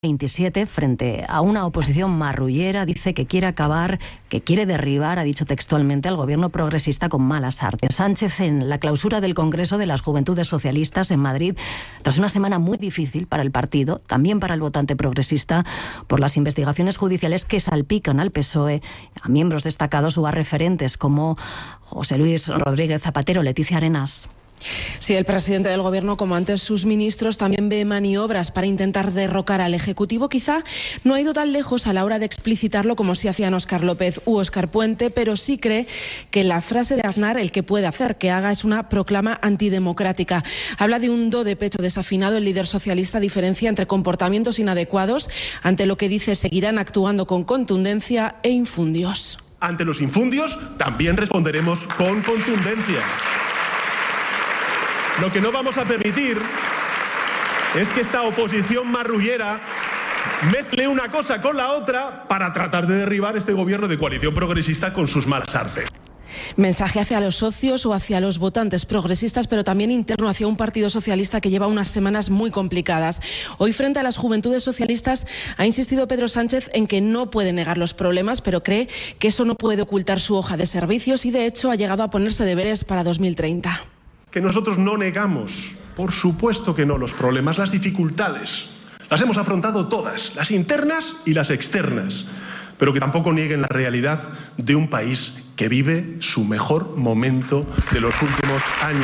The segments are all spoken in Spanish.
27 frente a una oposición marrullera. Dice que quiere acabar, que quiere derribar, ha dicho textualmente, al gobierno progresista con malas artes. Sánchez en la clausura del Congreso de las Juventudes Socialistas en Madrid, tras una semana muy difícil para el partido, también para el votante progresista, por las investigaciones judiciales que salpican al PSOE, a miembros destacados o a referentes como José Luis Rodríguez Zapatero, Leticia Arenas. Sí, el presidente del Gobierno, como antes sus ministros, también ve maniobras para intentar derrocar al Ejecutivo. Quizá no ha ido tan lejos a la hora de explicitarlo como sí hacían Óscar López u Óscar Puente, pero sí cree que la frase de Aznar, el que puede hacer que haga, es una proclama antidemocrática. Habla de un do de pecho desafinado. El líder socialista diferencia entre comportamientos inadecuados, ante lo que dice seguirán actuando con contundencia, e infundios. Ante los infundios también responderemos con contundencia. Lo que no vamos a permitir es que esta oposición marrullera mezcle una cosa con la otra para tratar de derribar este gobierno de coalición progresista con sus malas artes. Mensaje hacia los socios o hacia los votantes progresistas, pero también interno hacia un partido socialista que lleva unas semanas muy complicadas. Hoy, frente a las Juventudes Socialistas, ha insistido Pedro Sánchez en que no puede negar los problemas, pero cree que eso no puede ocultar su hoja de servicios y, de hecho, ha llegado a ponerse deberes para 2030. Que nosotros no negamos, por supuesto que no, los problemas, las dificultades. Las hemos afrontado todas, las internas y las externas, pero que tampoco nieguen la realidad de un país que vive su mejor momento de los últimos años.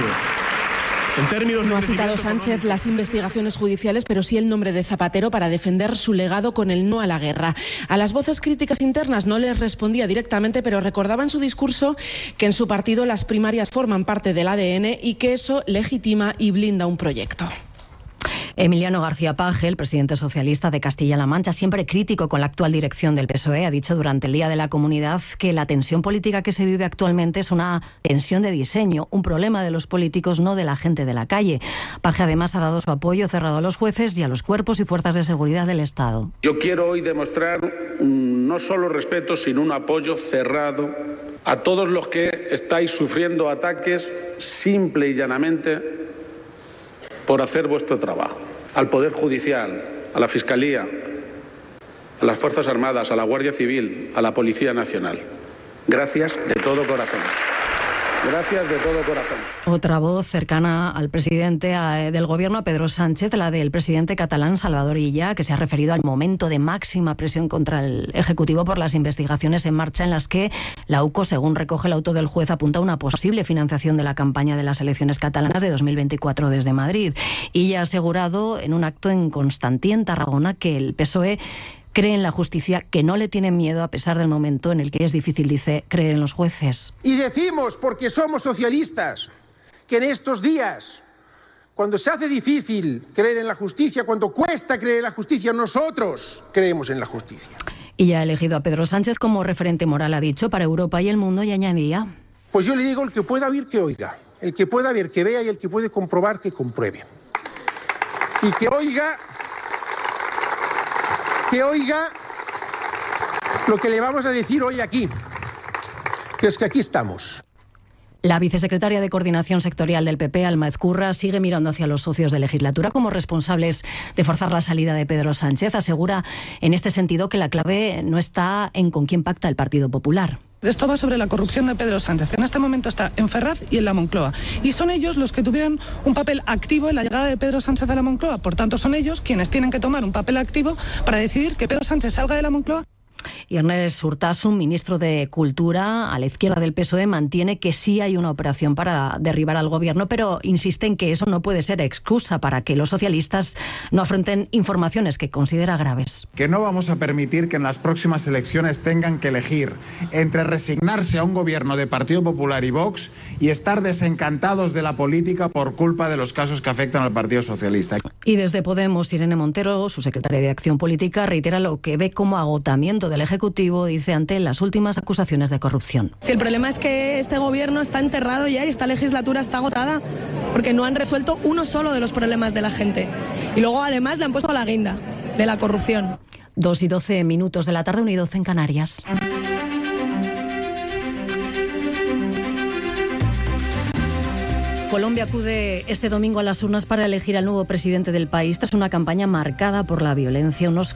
No ha citado Sánchez las investigaciones judiciales, pero sí el nombre de Zapatero para defender su legado con el no a la guerra. A las voces críticas internas no les respondía directamente, pero recordaba en su discurso que en su partido las primarias forman parte del ADN y que eso legitima y blinda un proyecto. Emiliano García Paje, el presidente socialista de Castilla-La Mancha, siempre crítico con la actual dirección del PSOE, ha dicho durante el Día de la Comunidad que la tensión política que se vive actualmente es una tensión de diseño, un problema de los políticos, no de la gente de la calle. Paje además ha dado su apoyo cerrado a los jueces y a los cuerpos y fuerzas de seguridad del Estado. Yo quiero hoy demostrar no solo respeto, sino un apoyo cerrado a todos los que estáis sufriendo ataques simple y llanamente por hacer vuestro trabajo. Al Poder Judicial, a la Fiscalía, a las Fuerzas Armadas, a la Guardia Civil, a la Policía Nacional. Gracias de todo corazón. Gracias de todo corazón. Otra voz cercana al presidente del Gobierno, a Pedro Sánchez, la del presidente catalán Salvador Illa, que se ha referido al momento de máxima presión contra el Ejecutivo por las investigaciones en marcha en las que la UCO, según recoge el auto del juez, apunta a una posible financiación de la campaña de las elecciones catalanas de 2024 desde Madrid. Illa ha asegurado en un acto en Constantí, en Tarragona, que el PSOE cree en la justicia, que no le tiene miedo a pesar del momento en el que es difícil, dice, creer en los jueces. Y decimos, porque somos socialistas, que en estos días, cuando se hace difícil creer en la justicia, cuando cuesta creer en la justicia, nosotros creemos en la justicia. Y ya ha elegido a Pedro Sánchez como referente moral, ha dicho, para Europa y el mundo, y añadía: pues yo le digo, el que pueda oír, que oiga. El que pueda ver, que vea, y el que puede comprobar, que compruebe. Y que oiga lo que le vamos a decir hoy aquí, que es que aquí estamos. La vicesecretaria de Coordinación Sectorial del PP, Alma Ezcurra, sigue mirando hacia los socios de legislatura como responsables de forzar la salida de Pedro Sánchez. Asegura en este sentido que la clave no está en con quién pacta el Partido Popular. Esto va sobre la corrupción de Pedro Sánchez. En este momento está en Ferraz y en la Moncloa. Y son ellos los que tuvieron un papel activo en la llegada de Pedro Sánchez a la Moncloa. Por tanto, son ellos quienes tienen que tomar un papel activo para decidir que Pedro Sánchez salga de la Moncloa. Y Ernest Urtasun, ministro de Cultura, a la izquierda del PSOE, mantiene que sí hay una operación para derribar al gobierno, pero insiste en que eso no puede ser excusa para que los socialistas no afronten informaciones que considera graves. Que no vamos a permitir que en las próximas elecciones tengan que elegir entre resignarse a un gobierno de Partido Popular y Vox y estar desencantados de la política por culpa de los casos que afectan al Partido Socialista. Y desde Podemos, Irene Montero, su secretaria de Acción Política, reitera lo que ve como agotamiento del Ejecutivo, dice, ante las últimas acusaciones de corrupción. Si el problema es que este gobierno está enterrado ya y esta legislatura está agotada, porque no han resuelto uno solo de los problemas de la gente. Y luego además le han puesto la guinda de la corrupción. 2:12 de la tarde, 1:12 en Canarias. Colombia acude este domingo a las urnas para elegir al nuevo presidente del país tras una campaña marcada por la violencia. Unos